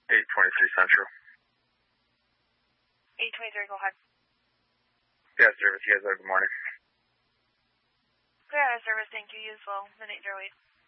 823 Central. 823, go ahead. Yeah, service. You guys have a good morning. Clear out of service, thank you. You as well. 908.